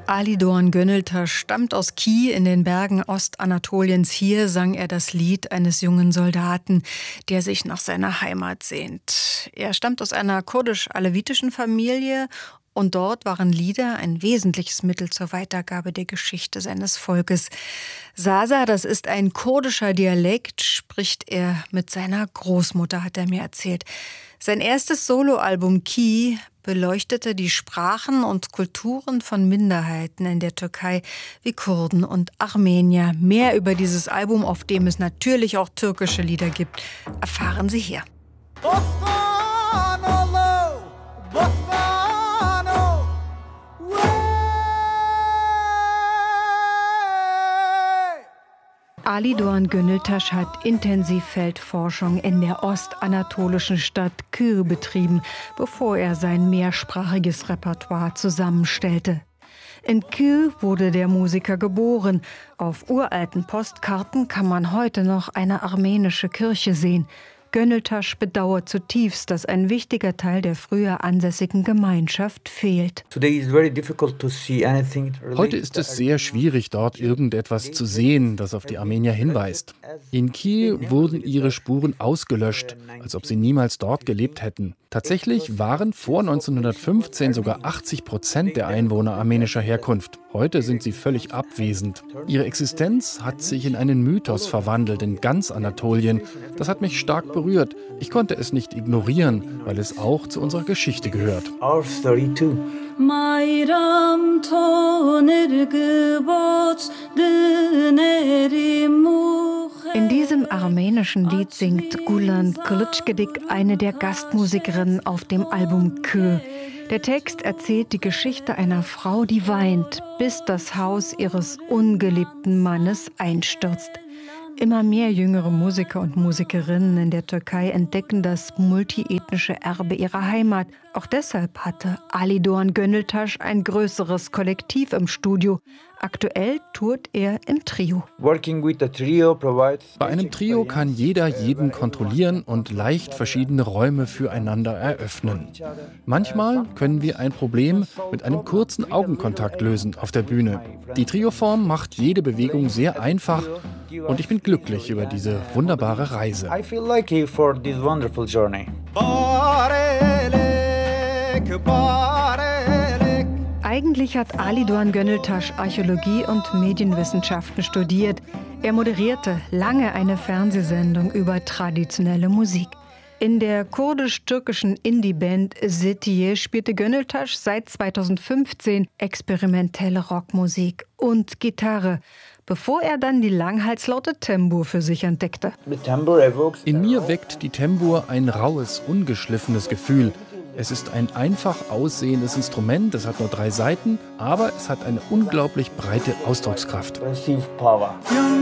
Ali Doğan Gönültaş stammt aus Ki in den Bergen Ostanatoliens. Hier sang er das Lied eines jungen Soldaten, der sich nach seiner Heimat sehnt. Er stammt aus einer kurdisch-alevitischen Familie und dort waren Lieder ein wesentliches Mittel zur Weitergabe der Geschichte seines Volkes. Sasa, das ist ein kurdischer Dialekt, spricht er mit seiner Großmutter, hat er mir erzählt. Sein erstes Soloalbum Ki beleuchtete die Sprachen und Kulturen von Minderheiten in der Türkei wie Kurden und Armenier. Mehr über dieses Album, auf dem es natürlich auch türkische Lieder gibt, erfahren Sie hier. Ali Doğan Gönültaş hat Intensivfeldforschung in der ostanatolischen Stadt Kür betrieben, bevor er sein mehrsprachiges Repertoire zusammenstellte. In Kür wurde der Musiker geboren. Auf uralten Postkarten kann man heute noch eine armenische Kirche sehen. Gönültaş bedauert zutiefst, dass ein wichtiger Teil der früher ansässigen Gemeinschaft fehlt. Heute ist es sehr schwierig, dort irgendetwas zu sehen, das auf die Armenier hinweist. In Ki wurden ihre Spuren ausgelöscht, als ob sie niemals dort gelebt hätten. Tatsächlich waren vor 1915 sogar 80% der Einwohner armenischer Herkunft. Heute sind sie völlig abwesend. Ihre Existenz hat sich in einen Mythos verwandelt in ganz Anatolien. Das hat mich stark berührt. Ich konnte es nicht ignorieren, weil es auch zu unserer Geschichte gehört. In diesem armenischen Lied singt Gulan Kılıçgedik, eine der Gastmusikerinnen auf dem Album Kö. Der Text erzählt die Geschichte einer Frau, die weint, bis das Haus ihres ungeliebten Mannes einstürzt. Immer mehr jüngere Musiker und Musikerinnen in der Türkei entdecken das multiethnische Erbe ihrer Heimat. Auch deshalb hatte Ali Doğan Gönültaş ein größeres Kollektiv im Studio. Aktuell tourt er im Trio. Bei einem Trio kann jeder jeden kontrollieren und leicht verschiedene Räume füreinander eröffnen. Manchmal können wir ein Problem mit einem kurzen Augenkontakt lösen auf der Bühne. Die Trioform macht jede Bewegung sehr einfach und ich bin glücklich über diese wunderbare Reise. Eigentlich hat Ali Doğan Gönültaş Archäologie und Medienwissenschaften studiert. Er moderierte lange eine Fernsehsendung über traditionelle Musik. In der kurdisch-türkischen Indie-Band Setiye spielte Gönültaş seit 2015 experimentelle Rockmusik und Gitarre, bevor er dann die Langhalslaute Tembur für sich entdeckte. In mir weckt die Tembur ein raues, ungeschliffenes Gefühl. Es ist ein einfach aussehendes Instrument, es hat nur 3 Saiten, aber es hat eine unglaublich breite Ausdruckskraft.